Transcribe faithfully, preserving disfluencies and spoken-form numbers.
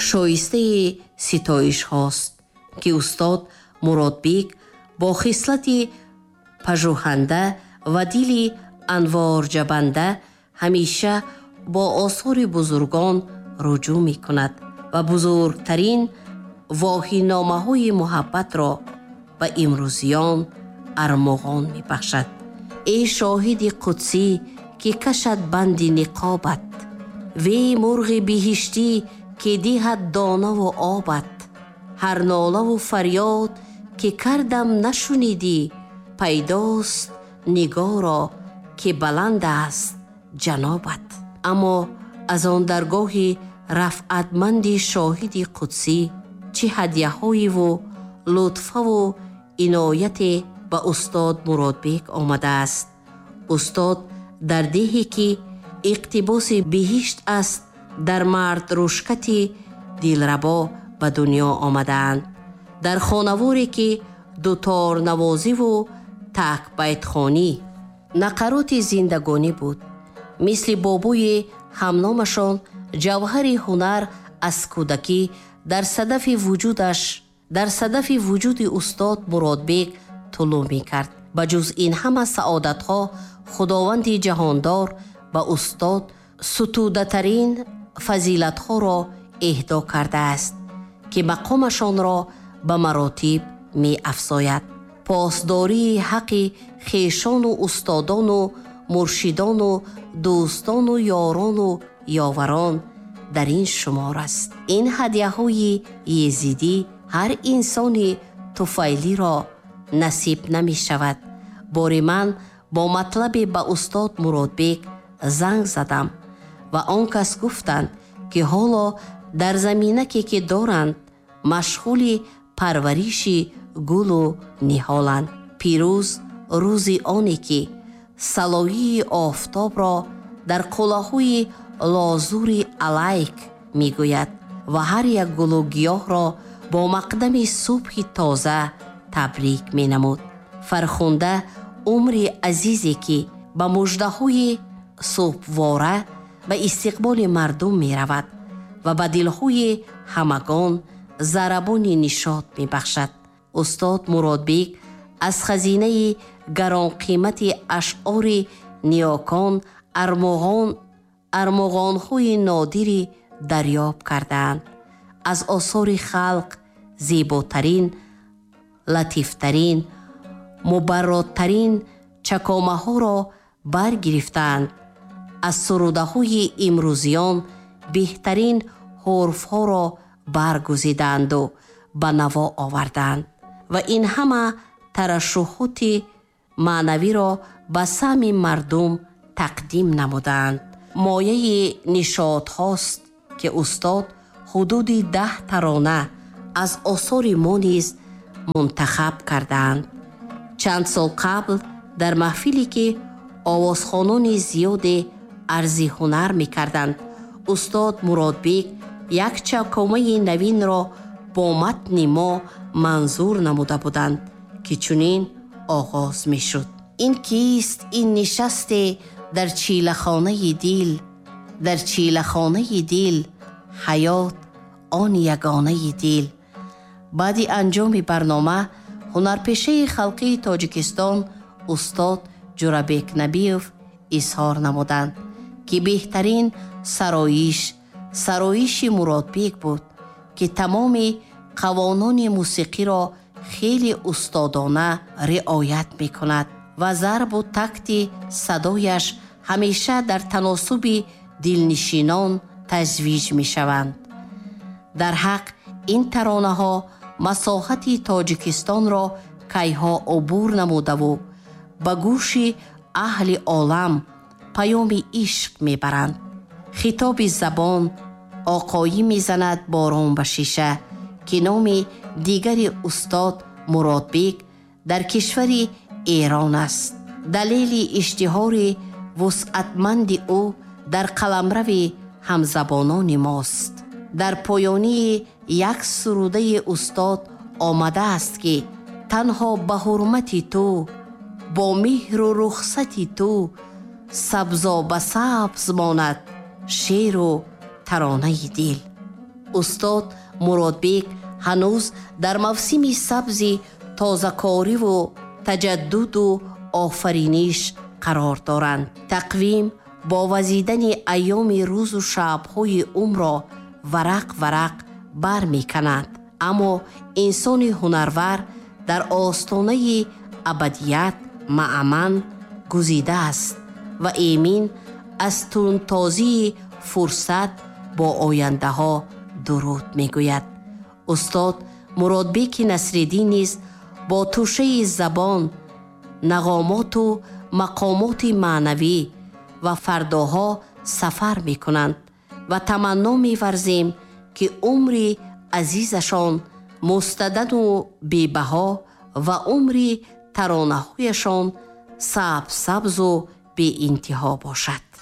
شایسته ستایش هاست که استاد مرادبیک با خصلت پژوهنده و دل انوار جبنده همیشه با آثار بزرگان رجوع می کند و بزرگترین واهینامه های محبت را به امروزیان ارمغان می بخشد. ای شاهد قدسی که کشد بند نقابت، وی مرغ بهشتی که دهد دانه و آبت، هر ناله و فریاد که کردم نشنیدی، پیداست نگارا که بلند است جنابت. اما از آن درگاه رفعتمند شاهد قدسی چه هدیه های و لطفه و عنایت به استاد مرادبیک آمده است. استاد در دهی که اقتباس بهشت است در مرد روشکت دلربا به دنیا آمدند. در خانواری که دوتار نوازی و تک بیتخانی نقرات زندگانی بود. مثل بابوی همنامشان جوهر هنر از کودکی در صدف وجودش در صدف وجود استاد مرادبیک طلوع می کرد. بجز این همه سعادت ها خداوند جهاندار به استاد ستوده‌ترین فضیلت ها را اهدا کرده است که مقامشان را به مراتب می افزاید. پاسداری حق خویشان و استادان و مرشدان و دوستان و یاران و یاوران در این شمار است. این هدیه های یزیدی هر انسان طفیلی را نصیب نمی شود. باری من با مطلب به استاد مرادبیک زنگ زدم و آن کس گفتند که حالا در زمینه که دارند مشغول پرورش گل و نهالند. پیروز روزی آنی که صلایی آفتاب را در قلاهای لازور علیک می گوید و هر یک گل و گیاه را با مقدم صبح تازه تبریک می نمود. فرخنده عمر عزیزی که به مژده های صبحواره به استقبال مردم می رود و به دلهای همگان ضربان نشاط می بخشد. استاد مرادبیک از خزینه گران قیمت اشعار نیاکان ارمغان ارمغان های نادری دریاب کردند. از آثار خلق زیباترین، لطیفترین، مبراترین چکامه ها را برگرفتند. از سروده های امروزیان بهترین حرف ها را برگزیدند و به نوا آوردند و این همه ترشحات معنوی را به سهم مردم تقدیم نمودند. مایه نشاط هاست که استاد حدود ده ترانه از آثار ما نیز منتخب کردند. چند سال قبل در محفلی که آوازخوانان زیاد عرض هنر می کردند، استاد مرادبیک یک چکامه نوین را با متن ما منظور نموده بودند که چنین آغاز می شد. این کیست این نشسته در چیلخانه دل، در چیلخانه دل حیات آن یگانه دل. بعد انجام برنامه هنرپیشه خلقی تاجیکستان استاد جورابیک نبیوف اظهار نمودند که بهترین سرایش سرایش مرادبیک بود که تمام قوانین موسیقی را خیلی استادانه رعایت می کند و ضرب و تکت صدایش همیشه در تناسب دلنشینان تزویج می شوند. در حق این ترانه ها مساحت تاجیکستان را کیها عبور نموده و به گوش اهل عالم پیام عشق می برند. خطاب زبان آقایی می زند باران به شیشه که نام دیگر استاد مرادبیک در کشور ایران است. دلیل اشتهار وسعتمند او در قلمرو همزبانان ماست. در پایانی یک سروده استاد آمده است که تنها به حرمت تو، با مهر و رخصت تو، سبزا به سبز ماند شعر و ترانه دل. устод Муродбек ҳанӯз дар мавсими сабзи тозакориву таҷаддуду офариниш қарор доранд. Тақвим бо вазидани айёми рӯзу шабҳои умро варақ варақ бар меканад. аммо инсони ҳунарвар дар остонаи абадият маъман гузида аст ва эмин аз тунтозии фурсат бо ояндаҳо дуруд мегӯяд. устод Муродбеки Насриддин низ бо тӯшаи забон, нағомоту мақомоти маънавӣ ва фардоҳо сафар мекунанд ва таманно меварзем ки умри азизашон мустадану бебаҳо ва умри таронаҳояшон сабз сабзу беинтиҳо бошад.